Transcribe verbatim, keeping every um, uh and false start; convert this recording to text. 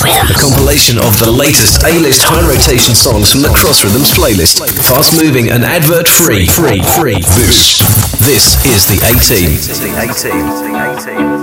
A compilation of the latest A-list high rotation songs from the Cross Rhythms playlist. Fast moving and advert free. Free. Free. This. This is the A-Team. The A-Team. The A-Team.